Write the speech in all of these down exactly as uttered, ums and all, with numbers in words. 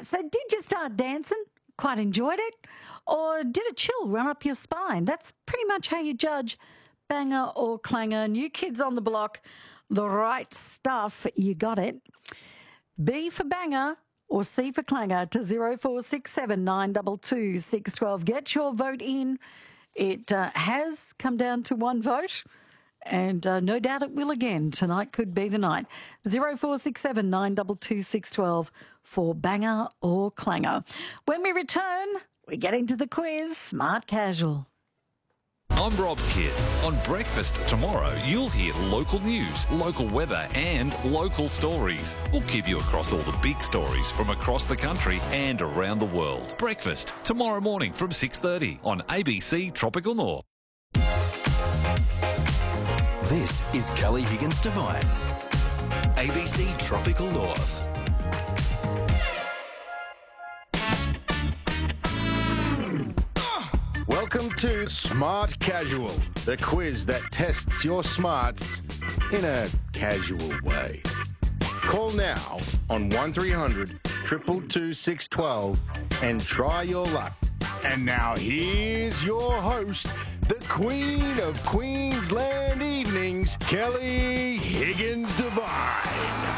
right, so did you start dancing? Quite enjoyed it? Or did a chill run up your spine? That's pretty much how you judge banger or clanger. New Kids on the Block, the right stuff, you got it. B for banger or C for clanger to zero four six seven nine two two six one two. Get your vote in. It uh, has come down to one vote. And uh, no doubt it will again. Tonight could be the night. zero four six seven nine two two six one two for banger or clanger. When we return, we get into the quiz, Smart Casual. I'm Rob Kidd. On Breakfast tomorrow, you'll hear local news, local weather and local stories. We'll keep you across all the big stories from across the country and around the world. Breakfast tomorrow morning from six thirty on A B C Tropical North. This is Kelly Higgins Divine, A B C Tropical North. Welcome to Smart Casual, the quiz that tests your smarts in a casual way. Call now on one three hundred two two two six one two and try your luck. And now here's your host, the Queen of Queensland Evenings, Kelly Higgins Divine.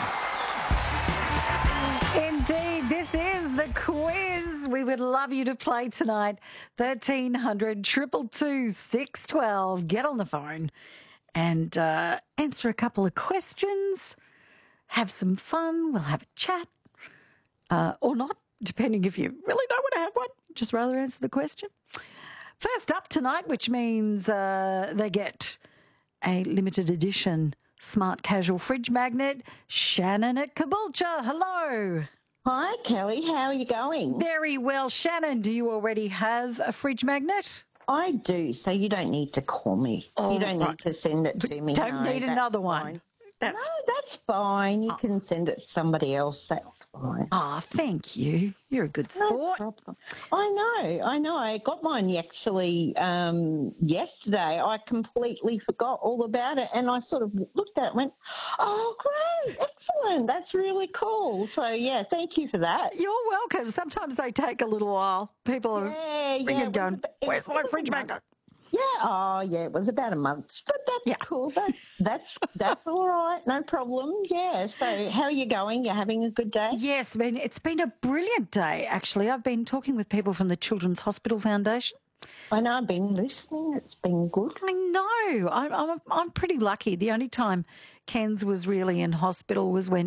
Indeed, this is the quiz. We would love you to play tonight. thirteen hundred two two two six one two. Get on the phone and uh, answer a couple of questions. Have some fun. We'll have a chat. Uh, or not, depending if you really don't want to have one. Just rather answer the question. First up tonight, which means uh, they get a limited edition Smart Casual fridge magnet. Shannon at Caboolture. Hello. Hi, Kelly. How are you going? Very well. Shannon, do you already have a fridge magnet? I do, so you don't need to call me. Oh, you don't right. need to send it to me. Don't no, need that's another one. fine. That's... No, that's fine. You can send it to somebody else. That's fine. Oh, thank you. You're a good No sport. problem. I know, I know. I got mine actually um, yesterday. I completely forgot all about it, and I sort of looked at it and went, oh, great, excellent. That's really cool. So, yeah, thank you for that. You're welcome. Sometimes they take a little while. People are Yeah, yeah. ringing it was going, a bit- it where's was my a fridge month. magnet? Yeah, oh yeah, it was about a month, but that's Yeah. cool. That's that's that's all right, no problem. Yeah. So, how are you going? You're having a good day? Yes, I mean, it's been a brilliant day, actually. I've been talking with people from the Children's Hospital Foundation. I know. I've been listening. It's been good. I know. I'm, I'm, I'm pretty lucky. The only time Ken's was really in hospital was when